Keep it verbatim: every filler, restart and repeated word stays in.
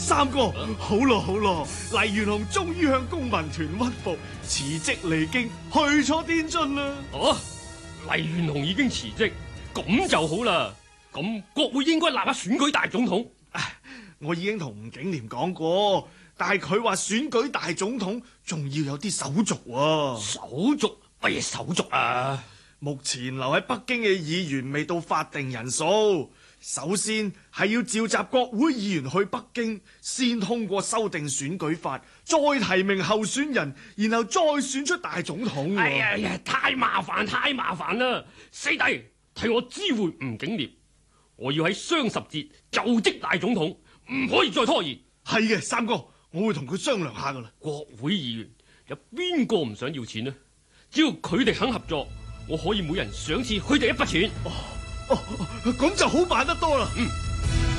三哥，啊、好咯好咯，黎元洪終於向公民團屈服，辭職離京，去咗滇津啦。 哦、啊，黎元洪已經辭職，咁就好啦。咁國會應該立刻選舉大總統。 我已經同吳景廉講過，但係佢話選舉大總統仲要有啲手續啊。 手續？乜嘢手續啊？ 目前留喺北京嘅議員未到法定人數，首先係要召集國會議員去北京，先通過修訂選舉法，再提名候選人，然後再選出大總統。 哎呀呀，太麻煩太麻煩啦！四弟，替我知會吳景廉，我要喺雙十節就職大總統，唔可以再拖延。 係嘅，三哥，我會同佢商量下噶啦。 國會議員有邊個唔想要錢呢？只要佢哋肯合作，我可以每人賞賜佢哋一筆錢。 哦哦，咁就好辦得多啦。 嗯。